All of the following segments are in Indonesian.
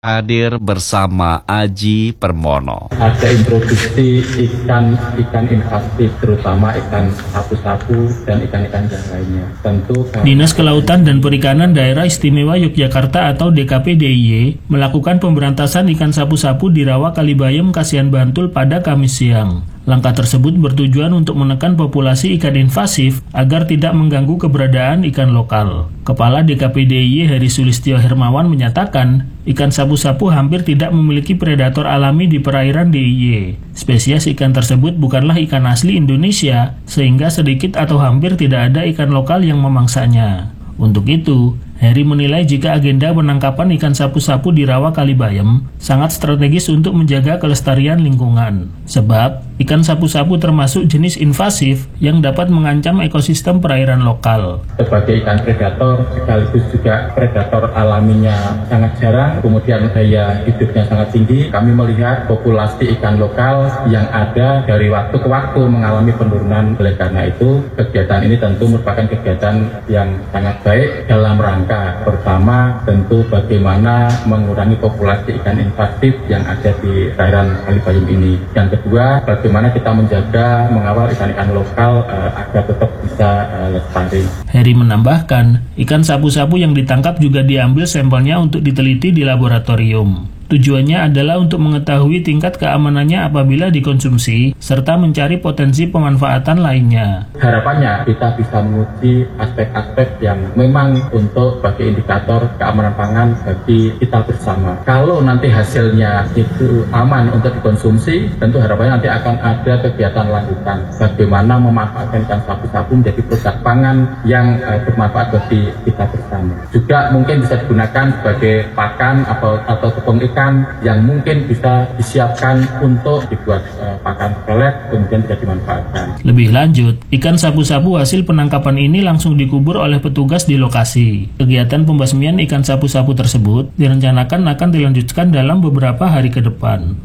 Hadir bersama Aji Permono. Ada introduksi ikan invasif, terutama ikan sapu-sapu dan ikan-ikan yang lainnya. Tentu Dinas Kelautan dan Perikanan Daerah Istimewa Yogyakarta atau DKP DIY melakukan pemberantasan ikan sapu-sapu di Rawa Kalibayem, Kasihan Bantul pada Kamis siang. Langkah tersebut bertujuan untuk menekan populasi ikan invasif agar tidak mengganggu keberadaan ikan lokal. Kepala DKP DIY Heri Sulistyo Hermawan menyatakan, ikan sapu-sapu hampir tidak memiliki predator alami di perairan DIY. Spesies ikan tersebut bukanlah ikan asli Indonesia, sehingga sedikit atau hampir tidak ada ikan lokal yang memangsanya. Untuk itu, Heri menilai jika agenda penangkapan ikan sapu-sapu di Rawa Kalibayem sangat strategis untuk menjaga kelestarian lingkungan. Sebab, ikan sapu-sapu termasuk jenis invasif yang dapat mengancam ekosistem perairan lokal. Sebagai ikan predator, sekaligus juga predator alaminya sangat jarang, kemudian daya hidupnya sangat tinggi. Kami melihat populasi ikan lokal yang ada dari waktu ke waktu mengalami penurunan. Oleh karena itu, kegiatan ini tentu merupakan kegiatan yang sangat baik dalam rangka pertama tentu bagaimana mengurangi populasi ikan invasif yang ada di perairan Kalibayem ini. Yang kedua, bagaimana kita menjaga, mengawal ikan-ikan lokal agar tetap bisa lestari. Heri menambahkan, ikan sapu-sapu yang ditangkap juga diambil sampelnya untuk diteliti di laboratorium. Tujuannya adalah untuk mengetahui tingkat keamanannya apabila dikonsumsi, serta mencari potensi pemanfaatan lainnya. Harapannya kita bisa menguji aspek-aspek yang memang untuk sebagai indikator keamanan pangan bagi kita bersama. Kalau nanti hasilnya itu aman untuk dikonsumsi, tentu harapannya nanti akan ada kegiatan lanjutan. Bagaimana memanfaatkan ikan sapu-sapu menjadi produk pangan yang bermanfaat bagi kita bersama. Juga mungkin bisa digunakan sebagai pakan atau tepung ikan yang mungkin bisa disiapkan untuk dibuat pakan pelet, kemudian bisa dimanfaatkan. Lebih lanjut, ikan sapu-sapu hasil penangkapan ini langsung dikubur oleh petugas di lokasi. Kegiatan pembasmian ikan sapu-sapu tersebut direncanakan akan dilanjutkan dalam beberapa hari ke depan.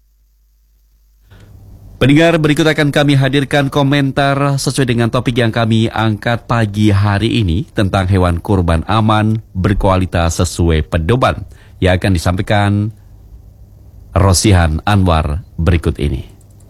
Pendengar, berikut akan kami hadirkan komentar sesuai dengan topik yang kami angkat pagi hari ini tentang hewan kurban aman, berkualitas sesuai pedoman, yang akan disampaikan Rosihan Anwar berikut ini.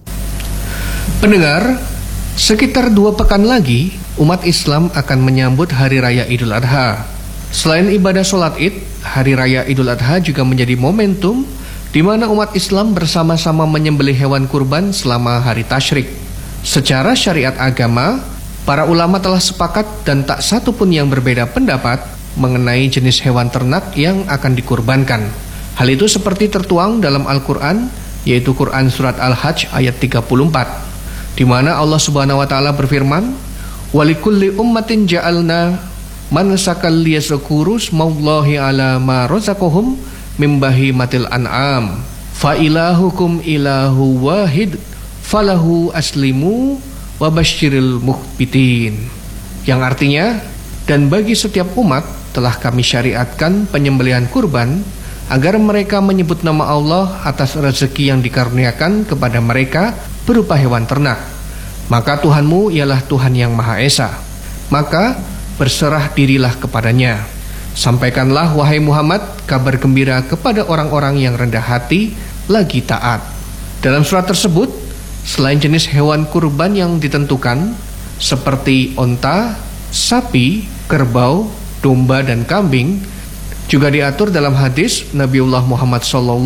Pendengar, sekitar 2 pekan lagi, umat Islam akan menyambut Hari Raya Idul Adha. Selain ibadah sholat Id, Hari Raya Idul Adha juga menjadi momentum di mana umat Islam bersama-sama menyembelih hewan kurban selama hari tasyrik. Secara syariat agama, para ulama telah sepakat dan tak satu pun yang berbeda pendapat mengenai jenis hewan ternak yang akan dikurbankan. Hal itu seperti tertuang dalam Al-Quran, yaitu Quran Surat Al-Hajj ayat 34, di mana Allah Subhanahu wa Ta'ala berfirman, "Walikulli ummatin ja'alna manasakal liyazkuru smallahi ala ma razaqahum mim bahimatil an'am fa ilahukum ilahu wahid falahu aslimu wa basyiril mukhbitin." Yang artinya, dan bagi setiap umat telah kami syariatkan penyembelihan kurban agar mereka menyebut nama Allah atas rezeki yang dikaruniakan kepada mereka berupa hewan ternak. Maka Tuhanmu ialah Tuhan yang Maha Esa. Maka berserah dirilah kepadanya. Sampaikanlah wahai Muhammad kabar gembira kepada orang-orang yang rendah hati lagi taat. Dalam surat tersebut, selain jenis hewan kurban yang ditentukan seperti onta, sapi, kerbau, domba dan kambing, juga diatur dalam hadis Nabiullah Muhammad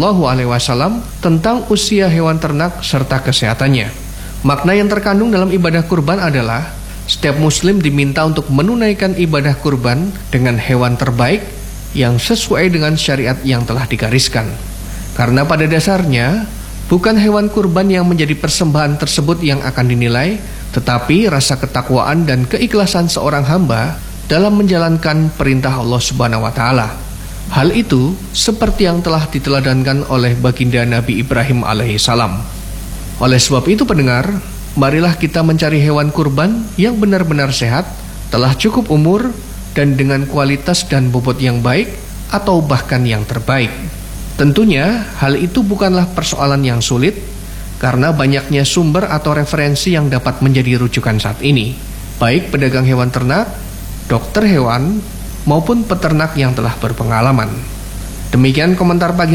SAW tentang usia hewan ternak serta kesehatannya. Makna yang terkandung dalam ibadah kurban adalah setiap muslim diminta untuk menunaikan ibadah kurban dengan hewan terbaik yang sesuai dengan syariat yang telah digariskan. Karena pada dasarnya bukan hewan kurban yang menjadi persembahan tersebut yang akan dinilai, tetapi rasa ketakwaan dan keikhlasan seorang hamba dalam menjalankan perintah Allah Subhanahu wa Ta'ala. Hal itu seperti yang telah diteladankan oleh baginda Nabi Ibrahim alaihissalam. Oleh sebab itu pendengar, marilah kita mencari hewan kurban yang benar-benar sehat, telah cukup umur, dan dengan kualitas dan bobot yang baik atau bahkan yang terbaik. Tentunya hal itu bukanlah persoalan yang sulit, karena banyaknya sumber atau referensi yang dapat menjadi rujukan saat ini, baik pedagang hewan ternak, dokter hewan, maupun peternak yang telah berpengalaman. Demikian komentar pagi